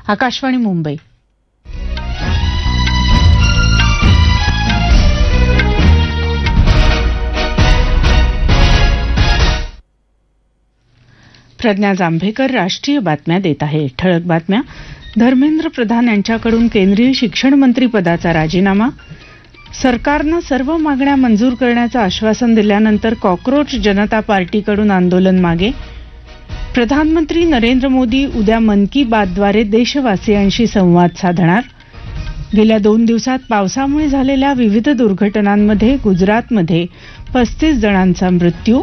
आकाशवाणी मुंबई. प्रज्ञा जांभेकर राष्ट्रीय बातम्या देत आहे. ठळक बातम्या. धर्मेंद्र प्रधान यांच्याकडून केंद्रीय शिक्षण मंत्री पदाचा राजीनामा. सरकारनं सर्व मागण्या मंजूर करण्याचं आश्वासन दिल्यानंतर कॉकरोच जनता पार्टीकडून आंदोलन मागे. प्रधानमंत्री नरेंद्र मोदी उद्या मन की बातद्वारे देशवासियांशी संवाद साधणार. गेल्या 2 दिवसात पावसामुळे झालेल्या विविध दुर्घटनांमध्ये गुजरातमध्ये 35 जणांचा मृत्यू.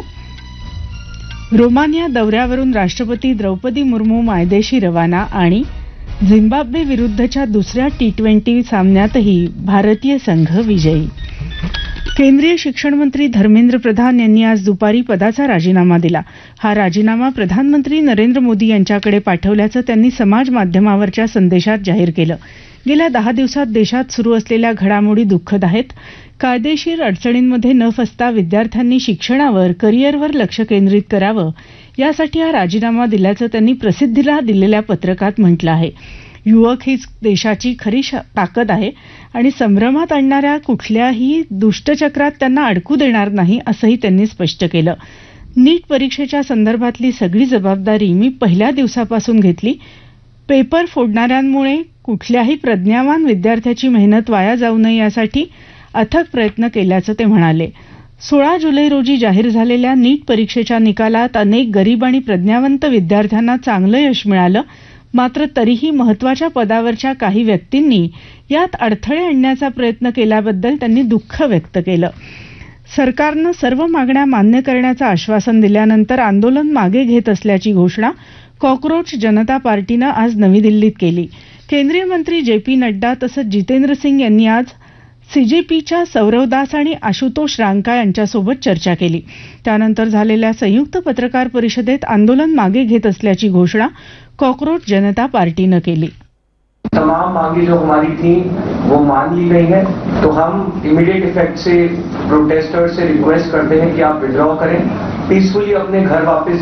रोमानिया दौऱ्यावरून राष्ट्रपती द्रौपदी मुर्मू मायदेशी रवाना आणि झिम्बाब्वे विरुद्धच्या दुसऱ्या T20 सामन्यातही भारतीय संघ विजयी. केंद्रीय शिक्षण मंत्री धर्मेंद्र प्रधान यांनी आज दुपारी पदाचा राजीनामा दिला. हा राजीनामा प्रधानमंत्री नरेंद्र मोदी यांच्याकडे पाठवल्याचं त्यांनी समाज माध्यमावरच्या संदेशात जाहीर केलं. गेल्या 10 दिवसात देशात सुरू असलेल्या घडामोडी दुःखद आहेत. कायदेशीर अडचणींमध्ये न फसता विद्यार्थ्यांनी शिक्षणावर, करिअरवर लक्ष केंद्रित करावं, यासाठी हा राजीनामा दिल्याचं त्यांनी प्रसिद्धीला दिलेल्या पत्रकात म्हटलं आहे. युवक हीच देशाची खरी ताकद आहे आणि संभ्रमात आणणाऱ्या कुठल्याही दुष्टचक्रात त्यांना अडकू देणार नाही, असंही त्यांनी स्पष्ट केलं. नीट परीक्षेच्या संदर्भातली सगळी जबाबदारी मी पहिल्या दिवसापासून घेतली. पेपर फोडणाऱ्यांमुळे कुठल्याही प्रज्ञावान विद्यार्थ्याची मेहनत वाया जाऊ नये यासाठी अथक प्रयत्न केल्याचं ते म्हणाले. 16 जुलै रोजी जाहीर झालेल्या नीट परीक्षेच्या निकालात अनेक गरीब आणि प्रज्ञावंत विद्यार्थ्यांना चांगलं यश मिळालं. मात्र तरीही महत्त्वाच्या पदावरच्या काही व्यक्तींनी यात अडथळे आणण्याचा प्रयत्न केल्याबद्दल त्यांनी दुःख व्यक्त केलं. सरकारनं सर्व मागण्या मान्य करण्याचं आश्वासन दिल्यानंतर आंदोलन मागे घेत असल्याची घोषणा कॉकरोच जनता पार्टीनं आज नवी दिल्लीत केली. केंद्रीय मंत्री JP नड्डा तसंच जितेंद्र सिंग यांनी आज CJPच्या सौरव दास आणि आशुतोष रांका यांच्यासोबत चर्चा केली. त्यानंतर झालेल्या संयुक्त पत्रकार परिषदेत आंदोलन मागे घेत असल्याची घोषणा कॉकरोच जनता पार्टीनं केली. तमाम मांगे जो हमारी थी वो मान ली गई है, तो हम इमीडिएट इफेक्ट से प्रोटेस्टर्स से रिक्वेस्ट करते हैं कि आप विड्रॉ करें, पीसफुली अपने घर वापस